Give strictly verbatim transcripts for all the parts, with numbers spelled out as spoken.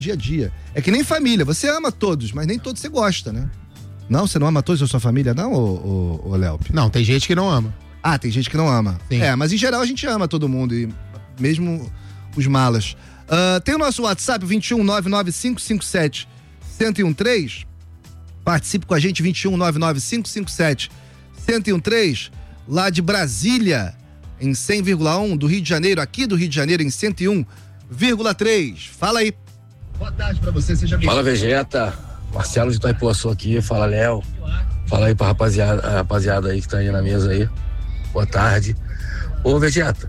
dia a dia. É que nem família, você ama todos, mas nem todos você gosta, né? Não, você não ama todos da sua família, não, ô, ô, ô Léo? Não, tem gente que não ama. Ah, tem gente que não ama. Sim. É, mas em geral a gente ama todo mundo, e mesmo os malas. Uh, tem o nosso WhatsApp, vinte e um, nove nove cinco cinco sete, um zero um três. Participe com a gente, vinte e um, nove nove cinco cinco sete, um zero um três. Lá de Brasília, em cem vírgula um, do Rio de Janeiro, aqui do Rio de Janeiro, em cento e um vírgula três. Fala aí. Boa tarde pra você, seja bem-vindo. Fala, Vegeta. Marcelo de Itaipuaçu aqui, fala, Léo. Fala aí pra rapaziada, a rapaziada aí que tá aí na mesa aí. Boa tarde. Ô, Vegeta,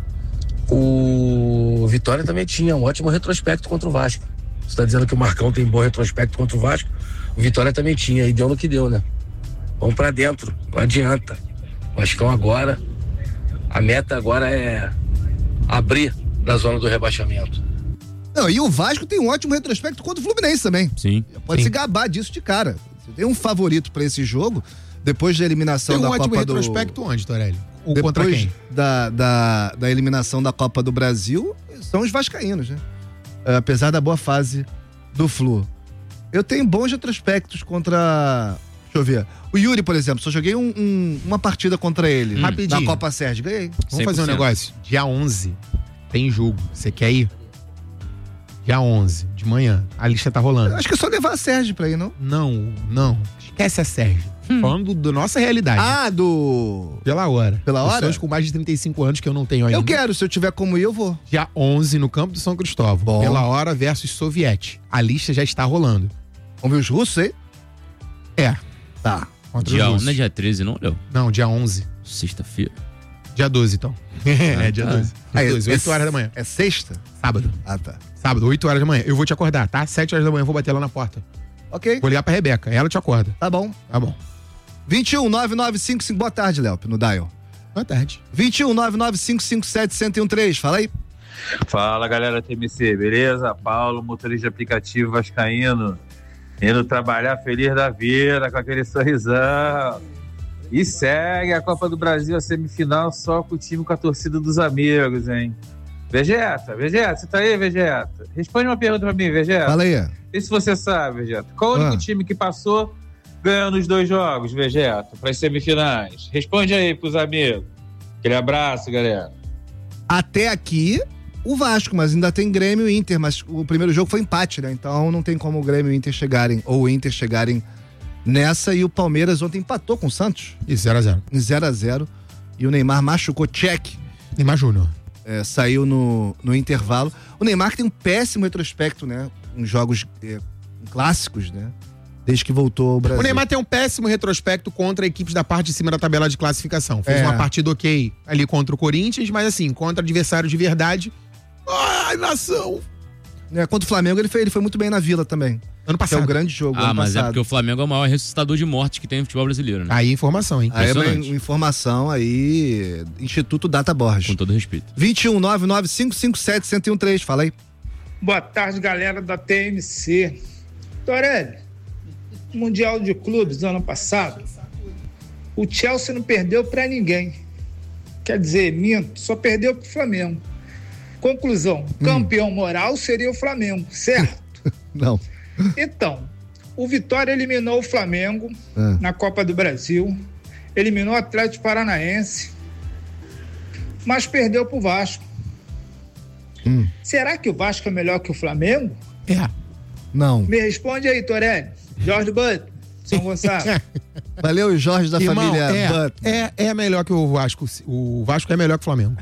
o Vitória também tinha um ótimo retrospecto contra o Vasco. Você tá dizendo que o Marcão tem bom retrospecto contra o Vasco? O Vitória também tinha, e deu no que deu, né? Vamos pra dentro, não adianta. O Vascão agora, a meta agora é abrir da zona do rebaixamento. Não, e o Vasco tem um ótimo retrospecto contra o Fluminense também. Sim. Pode Sim. se gabar disso de cara. Você tem um favorito pra esse jogo, depois da eliminação tem um da Copa do... Tem um ótimo retrospecto onde, Torelli? Ou depois contra quem? Da, da, da eliminação da Copa do Brasil, são os vascaínos, né? É, apesar da boa fase do Flu. Eu tenho bons retrospectos contra... Deixa eu ver. O Yuri, por exemplo, só joguei um, um, uma partida contra ele. Hum. Rapidinho. Na Copa Sérgio, ganhei. Vamos cem por cento. fazer um negócio? Dia onze tem jogo. Você quer ir? Dia onze, de manhã. A lista tá rolando. Eu acho que é só levar a Sérgio pra ir, não? Não, não. Esquece a Sérgio. Hum. Falando da nossa realidade. Ah, do... Pela hora. Pela hora? Pessoas com mais de trinta e cinco anos que eu não tenho ainda. Eu quero, se eu tiver como ir, eu vou. Dia onze, no campo do São Cristóvão. Bom. Pela hora versus Soviete. A lista já está rolando. Vamos ver os russos aí? É. Tá. Contra Dia os um, russos. não é dia treze, não, Léo? Não, dia onze. Sexta-feira. Dia doze, então. é, dia Ah. doze. Ah, Dia é- doze, oito horas da manhã. É sexta? Sábado. Ah, tá. Sábado, oito horas da manhã. Eu vou te acordar, tá? sete horas da manhã eu vou bater lá na porta. Ok. Vou ligar pra Rebeca. Ela te acorda. Tá bom. Tá bom. vinte e um, nove nove cinco cinco. Boa tarde, Léo, no Dial. Boa tarde. vinte e um, nove nove cinco cinco sete, um zero um três. Fala aí. Fala, galera T M C, beleza? Paulo, motorista de aplicativo vascaíno, indo trabalhar feliz da vida, com aquele sorrisão. E segue a Copa do Brasil, a semifinal, só com o time, com a torcida dos amigos, hein? Vegeta, Vegeta, você tá aí, Vegeta? Responde uma pergunta pra mim, Vegeta. Fala aí. E se você sabe, Vegeta, qual o único Ah. time que passou ganhando os dois jogos, Vegeta, pras semifinais? Responde aí pros amigos. Aquele abraço, galera. Até aqui, o Vasco, mas ainda tem Grêmio e Inter, mas o primeiro jogo foi empate, né? Então não tem como o Grêmio e o Inter chegarem, ou o Inter chegarem nessa, e o Palmeiras ontem empatou com o Santos. E zero a zero. Em zero a zero. E o Neymar machucou, check. Neymar Júnior. É, saiu no, no intervalo. O Neymar que tem um péssimo retrospecto, né? Em jogos é, clássicos, né? Desde que voltou ao Brasil. O Neymar tem um péssimo retrospecto contra equipes da parte de cima da tabela de classificação. Fez É. uma partida ok ali contra o Corinthians, mas assim, contra adversários de verdade. Ai, nação! É, contra o Flamengo ele foi, ele foi muito bem na Vila também. Ano Que é passado. um grande jogo. Ah, ano mas é passado. porque o Flamengo é o maior ressuscitador de mortes que tem no futebol brasileiro, né? Aí é informação, hein? Aí é uma Impressionante. informação aí, Instituto Data Borges. Com todo respeito. vinte e um, nove nove cinco cinco sete, um zero um três, fala aí. Boa tarde, galera da T M C. Torelli, Mundial de Clubes do ano passado, o Chelsea não perdeu pra ninguém. Quer dizer, minto, só perdeu pro Flamengo. Conclusão, campeão moral seria o Flamengo, certo? Não. Então, o Vitória eliminou o Flamengo Ah. na Copa do Brasil, eliminou o Atlético Paranaense, mas perdeu pro Vasco. Hum. Será que o Vasco é melhor que o Flamengo? É. Não. Me responde aí, Torelli. Jorge Butler, São Gonçalo. Valeu, Jorge da Irmão, família é, Butler. é, é melhor que o Vasco. O Vasco é melhor que o Flamengo.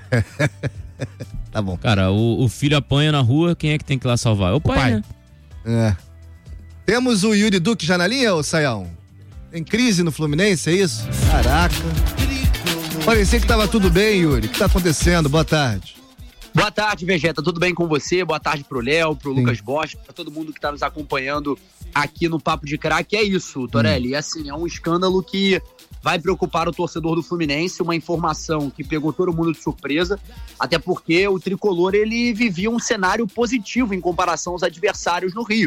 Tá bom. Cara, o, o filho apanha na rua, quem é que tem que ir lá salvar? É o pai, pai. né? É. Temos o Yuri Duque já na linha, ô Saião? Tem crise no Fluminense, é isso? Caraca. Parecia que tava tudo bem, Yuri. O que tá acontecendo? Boa tarde. Boa tarde, Vegeta. Tudo bem com você? Boa tarde pro Léo, pro Sim. Lucas Bosch, pra todo mundo que tá nos acompanhando aqui no Papo de Craque. É isso, Torelli. Hum. Assim, é um escândalo que vai preocupar o torcedor do Fluminense, uma informação que pegou todo mundo de surpresa, até porque o tricolor ele vivia um cenário positivo em comparação aos adversários no Rio.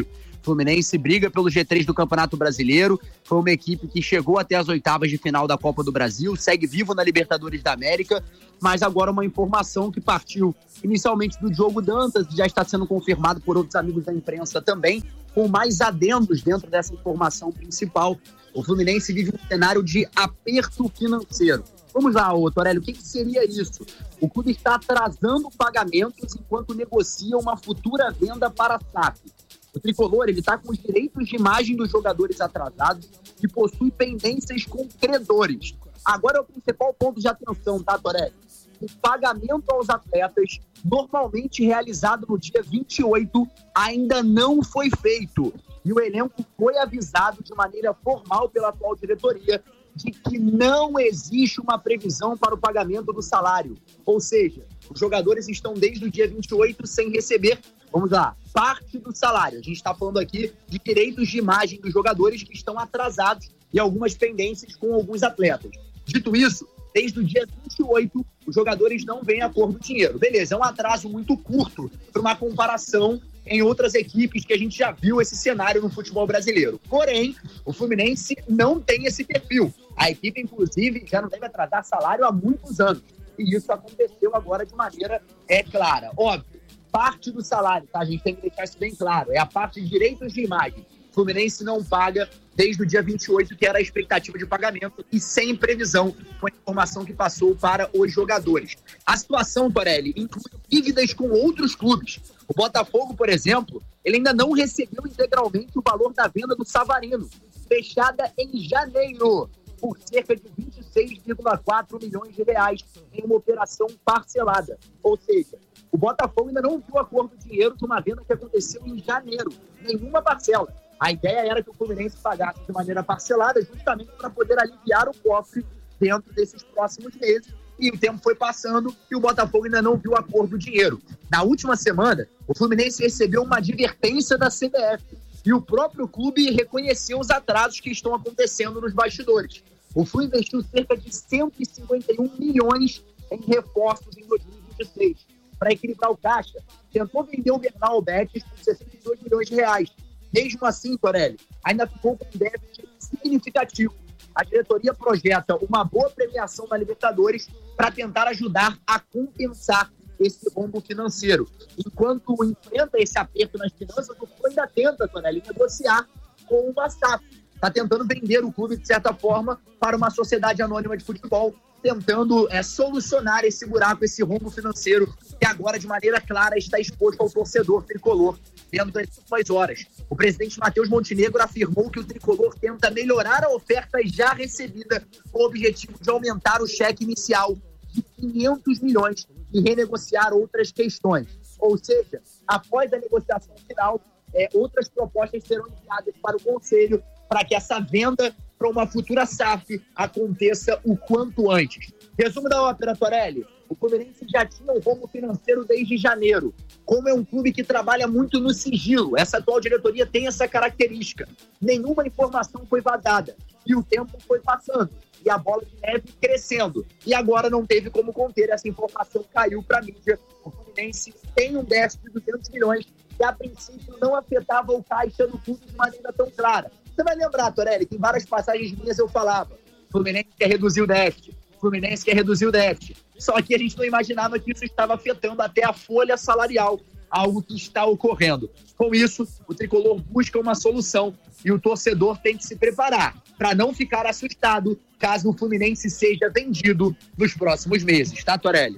Fluminense briga pelo G três do Campeonato Brasileiro, foi uma equipe que chegou até as oitavas de final da Copa do Brasil, segue vivo na Libertadores da América, mas agora uma informação que partiu inicialmente do Diogo Dantas, já está sendo confirmado por outros amigos da imprensa também, com mais adendos dentro dessa informação principal. O Fluminense vive um cenário de aperto financeiro. Vamos lá, ô, Torelli, o que, que seria isso? O clube está atrasando pagamentos enquanto negocia uma futura venda para a S A F. O Tricolor está com os direitos de imagem dos jogadores atrasados e possui pendências com credores. Agora é o principal ponto de atenção, tá, Torelli? O pagamento aos atletas, normalmente realizado no dia vinte e oito, ainda não foi feito. E o elenco foi avisado de maneira formal pela atual diretoria de que não existe uma previsão para o pagamento do salário. Ou seja, os jogadores estão desde o dia vinte e oito sem receber, vamos lá, parte do salário. A gente está falando aqui de direitos de imagem dos jogadores que estão atrasados e algumas pendências com alguns atletas. Dito isso, desde o dia vinte e oito, os jogadores não vêm a cor do dinheiro. Beleza, é um atraso muito curto para uma comparação em outras equipes que a gente já viu esse cenário no futebol brasileiro. Porém, o Fluminense não tem esse perfil. A equipe, inclusive, já não deve atrasar salário há muitos anos. E isso aconteceu agora de maneira é, clara. Óbvio, parte do salário, tá? A gente tem que deixar isso bem claro. É a parte de direitos de imagem. O Fluminense não paga desde o dia vinte e oito, que era a expectativa de pagamento, e sem previsão, com a informação que passou para os jogadores. A situação, Torelli, inclui dívidas com outros clubes. O Botafogo, por exemplo, ele ainda não recebeu integralmente o valor da venda do Savarino, fechada em janeiro, por cerca de vinte e seis vírgula quatro milhões de reais em uma operação parcelada. Ou seja, o Botafogo ainda não viu a cor do dinheiro de uma venda que aconteceu em janeiro, nenhuma parcela. A ideia era que o Fluminense pagasse de maneira parcelada, justamente para poder aliviar o cofre dentro desses próximos meses. E o tempo foi passando e o Botafogo ainda não viu a cor do dinheiro. Na última semana, o Fluminense recebeu uma advertência da C B F e o próprio clube reconheceu os atrasos que estão acontecendo nos bastidores. O Flu investiu cerca de cento e cinquenta e um milhões em reforços em dois mil e vinte e seis. Para equilibrar o caixa, tentou vender o Bernal Betis por sessenta e dois milhões de reais. Mesmo assim, Torelli, ainda ficou com um déficit significativo. A diretoria projeta uma boa premiação na Libertadores para tentar ajudar a compensar esse rombo financeiro. Enquanto enfrenta esse aperto nas finanças, o Flu ainda tenta, Torelli, negociar com o S A F. Está tentando vender o clube, de certa forma, para uma sociedade anônima de futebol, tentando é, solucionar esse buraco, esse rombo financeiro, que agora, de maneira clara, está exposto ao torcedor tricolor dentro das últimas horas. O presidente Matheus Montenegro afirmou que o tricolor tenta melhorar a oferta já recebida com o objetivo de aumentar o cheque inicial de quinhentos milhões e renegociar outras questões. Ou seja, após a negociação final, é, outras propostas serão enviadas para o Conselho para que essa venda para uma futura S A F aconteça o quanto antes. Resumo da ópera, Torelli. O Fluminense já tinha um rombo financeiro desde janeiro. Como é um clube que trabalha muito no sigilo, essa atual diretoria tem essa característica. Nenhuma informação foi vazada. E o tempo foi passando. E a bola de neve crescendo. E agora não teve como conter. Essa informação caiu para a mídia. O Fluminense tem um déficit de duzentos milhões que, a princípio, não afetava o caixa do clube de maneira tão clara. Você vai lembrar, Torelli, que em várias passagens minhas eu falava: o Fluminense quer reduzir o déficit. O Fluminense quer reduzir o déficit. Só que a gente não imaginava que isso estava afetando até a folha salarial, algo que está ocorrendo. Com isso, o tricolor busca uma solução e o torcedor tem que se preparar para não ficar assustado caso o Fluminense seja vendido nos próximos meses, tá, Torelli?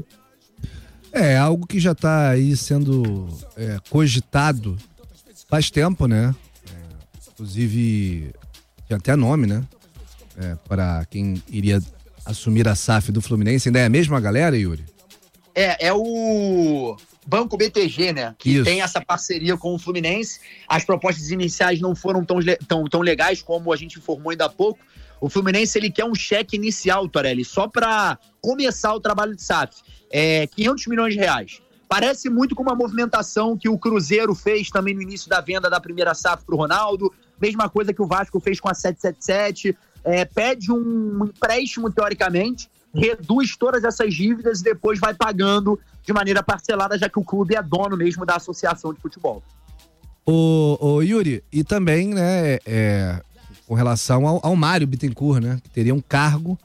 É, algo que já está aí sendo é, cogitado faz tempo, né? É, inclusive, tinha até nome, né? É, para quem iria assumir a S A F do Fluminense. Ainda é a mesma galera, Yuri? É, é o Banco B T G, né? Que Isso. tem essa parceria com o Fluminense. As propostas iniciais não foram tão, tão, tão legais como a gente informou ainda há pouco. O Fluminense, ele quer um cheque inicial, Torelli, só para começar o trabalho de S A F. É quinhentos milhões de reais. Parece muito com uma movimentação que o Cruzeiro fez também no início da venda da primeira S A F pro Ronaldo. Mesma coisa que o Vasco fez com a sete sete sete. É, pede um empréstimo, teoricamente, reduz todas essas dívidas e depois vai pagando de maneira parcelada, já que o clube é dono mesmo da associação de futebol. O, o Yuri, e também, né, é, com relação ao, ao Mário Bittencourt, né, que teria um cargo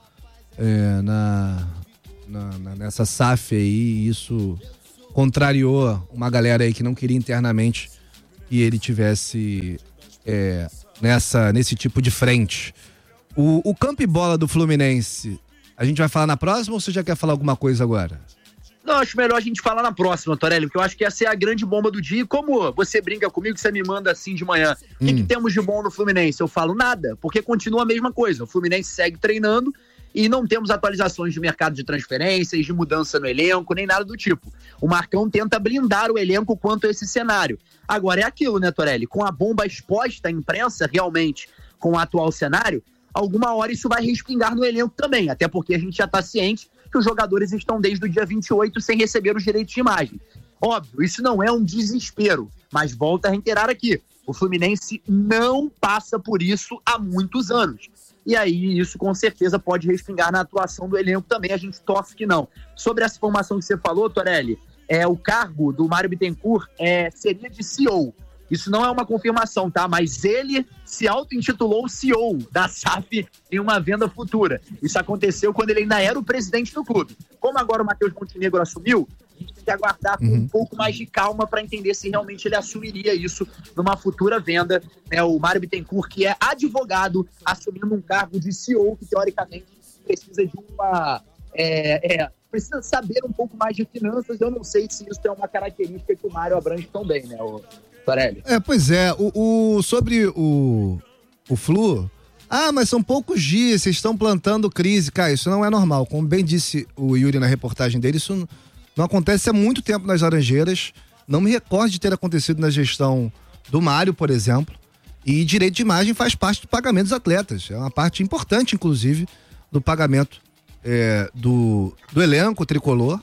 é, na, na, na, nessa S A F aí, e isso contrariou uma galera aí que não queria internamente que ele tivesse é, nessa, nesse tipo de frente. O, o campo e bola do Fluminense, a gente vai falar na próxima ou você já quer falar alguma coisa agora? Não, acho melhor a gente falar na próxima, Torelli, porque eu acho que essa é a grande bomba do dia. E como você brinca comigo, você me manda assim de manhã, o hum. que, que temos de bom no Fluminense? Eu falo nada, porque continua a mesma coisa. O Fluminense segue treinando e não temos atualizações de mercado de transferências, de mudança no elenco, nem nada do tipo. O Marcão tenta blindar o elenco quanto a esse cenário. Agora é aquilo, né, Torelli? Com a bomba exposta à imprensa, realmente, com o atual cenário, alguma hora isso vai respingar no elenco também, até porque a gente já está ciente que os jogadores estão desde o dia vinte e oito sem receber os direitos de imagem. Óbvio, isso não é um desespero, mas volta a reiterar aqui, o Fluminense não passa por isso há muitos anos. E aí isso com certeza pode respingar na atuação do elenco também, a gente torce que não. Sobre essa informação que você falou, Torelli, é, o cargo do Mário Bittencourt é, seria de C E O. Isso não é uma confirmação, tá? Mas ele se auto-intitulou C E O da S A F em uma venda futura. Isso aconteceu quando ele ainda era o presidente do clube. Como agora o Matheus Montenegro assumiu, a gente tem que aguardar com uhum. um pouco mais de calma para entender se realmente ele assumiria isso numa futura venda. Né? O Mário Bittencourt, que é advogado, assumindo um cargo de C E O, que teoricamente precisa de uma... É, é, precisa saber um pouco mais de finanças. Eu não sei se isso é uma característica que o Mário abrange tão bem, né, o Torelli? É, pois é, o, o, sobre o, o Flu, ah, mas são poucos dias, vocês estão plantando crise. Cara, isso não é normal. Como bem disse o Yuri na reportagem dele, isso não acontece há muito tempo nas Laranjeiras. Não me recordo de ter acontecido na gestão do Mário, por exemplo. E direito de imagem faz parte do pagamento dos atletas. É uma parte importante, inclusive, do pagamento é, do, do elenco tricolor.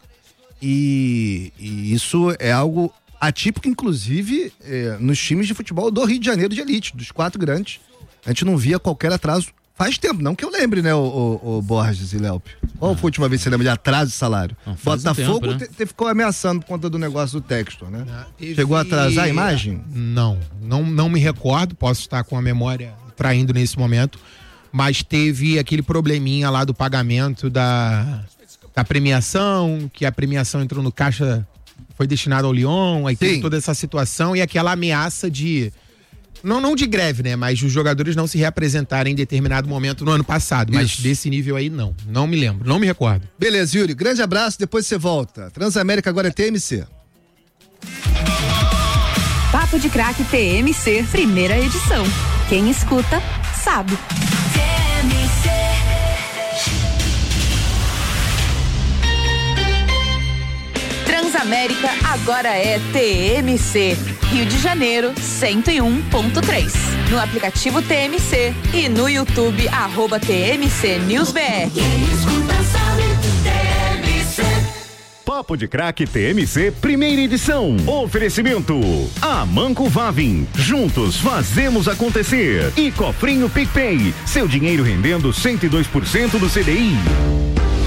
E, e isso é algo atípico, inclusive, é, nos times de futebol do Rio de Janeiro de elite, dos quatro grandes. A gente não via qualquer atraso faz tempo, não que eu lembre, né, o, o, o Borges e Léo. Qual foi a última vez que você lembra de atraso de salário? Não, Botafogo um tempo, né? te, te ficou ameaçando por conta do negócio do Textor, né? Ah, teve... Chegou a atrasar a imagem? Não, não, não me recordo, posso estar com a memória traindo nesse momento, mas teve aquele probleminha lá do pagamento da, da premiação, que a premiação entrou no caixa, foi destinada ao Lyon, aí teve Sim. toda essa situação e aquela ameaça de... Não, não de greve, né? Mas os jogadores não se reapresentarem em determinado momento no ano passado. Mas Isso. desse nível aí, não. Não me lembro, não me recordo. Beleza, Yuri. Grande abraço, depois você volta. Transamérica agora é T M C. Papo de Craque T M C, primeira edição. Quem escuta, sabe. T M C. Transamérica agora é T M C. Rio de Janeiro, cento e um ponto três. No aplicativo T M C e no YouTube, arroba T M C News B R. Papo de Craque T M C, primeira edição. Oferecimento: Amanco Vavin. Juntos fazemos acontecer. E Cofrinho PicPay. Seu dinheiro rendendo cento e dois por cento do C D I.